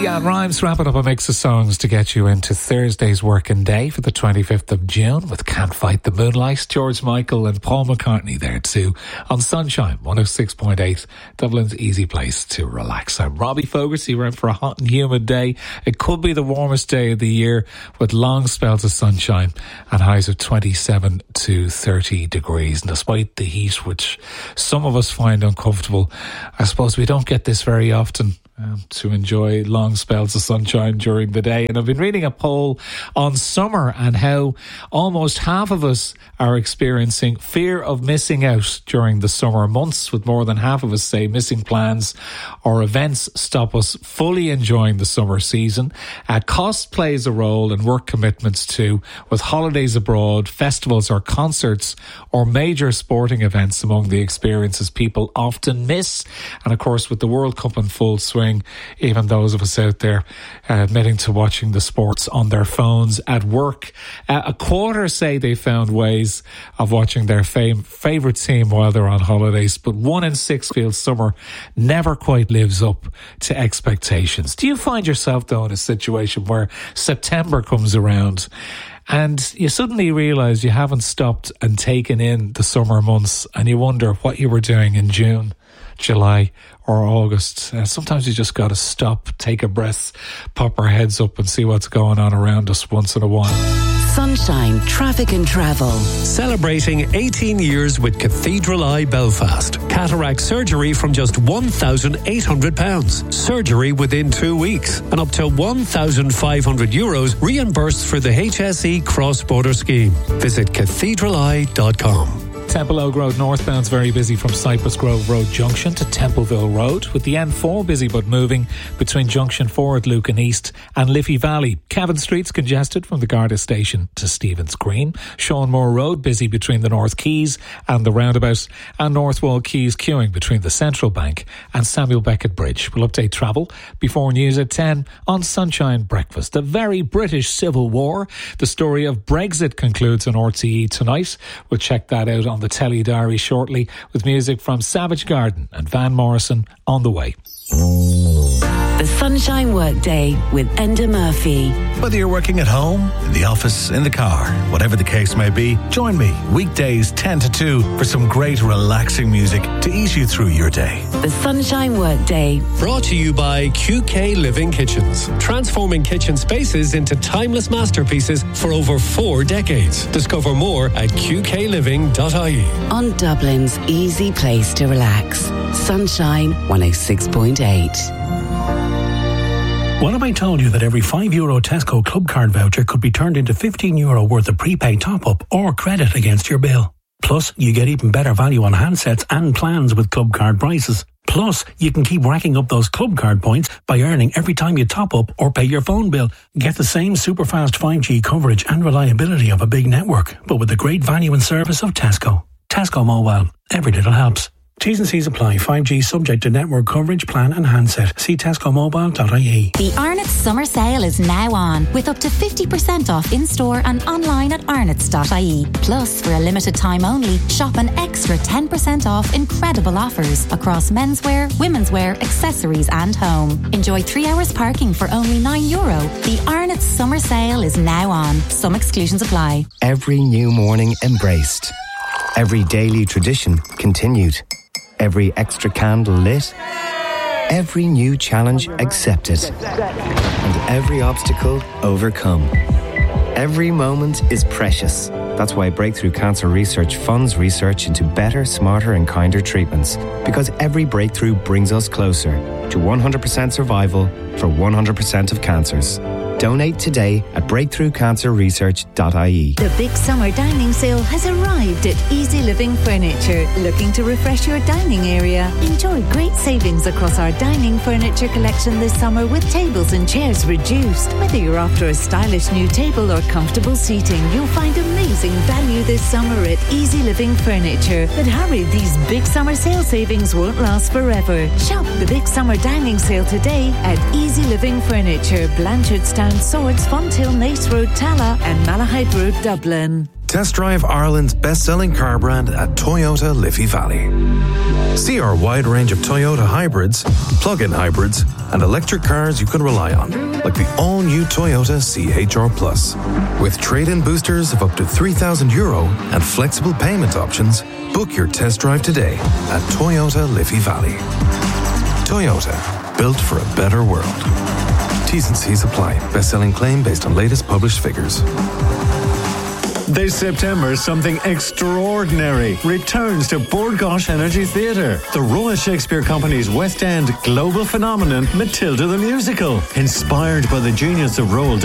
LeAnn Rimes wrapping up a mix of songs to get you into Thursday's working day for the 25th of June with Can't Fight the Moonlight. George Michael and Paul McCartney there too on Sunshine 106.8, Dublin's easy place to relax. I'm Robbie Fogarty. We're in for a hot and humid day. It could be the warmest day of the year with long spells of sunshine and highs of 27 to 30 degrees. And despite the heat, which some of us find uncomfortable, I suppose we don't get this very often. To enjoy long spells of sunshine during the day. And I've been reading a poll on summer and how almost half of us are experiencing fear of missing out during the summer months, with more than half of us say missing plans or events stop us fully enjoying the summer season. Cost plays a role in work commitments too, with holidays abroad, festivals or concerts or major sporting events among the experiences people often miss. And of course, with the World Cup in full swing, even those of us out there admitting to watching the sports on their phones at work. A quarter say they found ways of watching their favourite team while they're on holidays, but 1 in 6 feel summer never quite lives up to expectations. Do you find yourself though in a situation where September comes around and you suddenly realise you haven't stopped and taken in the summer months, and you wonder what you were doing in June, July or August? Sometimes you just got to stop, take a breath, pop our heads up and see what's going on around us once in a while. Sunshine Traffic and Travel. Celebrating 18 years with Cathedral Eye Belfast. Cataract surgery from just £1,800. Surgery within 2 weeks. And up to €1,500 reimbursed for the HSE cross-border scheme. Visit cathedraleye.com. Temple Oak Road northbound's very busy from Cypress Grove Road Junction to Templeville Road, with the N4 busy but moving between Junction 4 at Lucan East and Liffey Valley. Cavan Street's congested from the Garda Station to Stevens Green. Seanmore Road busy between the North Quays and the roundabout, and Northwall Quays queuing between the Central Bank and Samuel Beckett Bridge. We'll update travel before news at 10 on Sunshine Breakfast. A very British civil war. The story of Brexit concludes on RTE tonight. We'll check that out on the Telly Diary shortly, with music from Savage Garden and Van Morrison on the way. The Sunshine Workday with Enda Murphy. Whether you're working at home, in the office, in the car, whatever the case may be, join me weekdays 10 to 2 for some great relaxing music to ease you through your day. The Sunshine Workday. Brought to you by QK Living Kitchens. Transforming kitchen spaces into timeless masterpieces for over 4 decades. Discover more at qkliving.ie. On Dublin's easy place to relax. Sunshine 106.8. What if I told you that every €5 Tesco Club Card voucher could be turned into €15 worth of prepaid top-up or credit against your bill? Plus, you get even better value on handsets and plans with Club Card prices. Plus, you can keep racking up those Club Card points by earning every time you top up or pay your phone bill. Get the same super fast 5G coverage and reliability of a big network, but with the great value and service of Tesco. Tesco Mobile. Every little helps. T's and C's apply. 5G subject to network coverage, plan and handset. See tescomobile.ie. The Arnott's summer sale is now on, with up to 50% off in-store and online at arnott's.ie. Plus, for a limited time only, shop an extra 10% off incredible offers across menswear, womenswear, accessories and home. Enjoy 3 hours parking for only €9. The Arnott's summer sale is now on. Some exclusions apply. Every new morning embraced. Every daily tradition continued. Every extra candle lit. Every new challenge accepted. And every obstacle overcome. Every moment is precious. That's why Breakthrough Cancer Research funds research into better, smarter and kinder treatments. Because every breakthrough brings us closer to 100% survival for 100% of cancers. Donate today at breakthroughcancerresearch.ie. The big summer dining sale has arrived at Easy Living Furniture. Looking to refresh your dining area? Enjoy great savings across our dining furniture collection this summer with tables and chairs reduced. Whether you're after a stylish new table or comfortable seating, you'll find amazing value this summer at Easy Living Furniture. But hurry, these big summer sale savings won't last forever. Shop the big summer dining sale today at Easy Living Furniture, Blanchardstown, Swords, Fonthill, Nace Road, Tala and Malahide Road, Dublin. Test drive Ireland's best-selling car brand at Toyota Liffey Valley. See our wide range of Toyota hybrids, plug-in hybrids, and electric cars you can rely on, like the all-new Toyota CHR Plus. With trade-in boosters of up to €3,000 and flexible payment options, book your test drive today at Toyota Liffey Valley. Toyota, built for a better world. T's and C's apply. Best-selling claim based on latest published figures. This September, something extraordinary returns to Bord Gáis Energy Theatre. The Royal Shakespeare Company's West End global phenomenon, Matilda the Musical. Inspired by the genius of Roald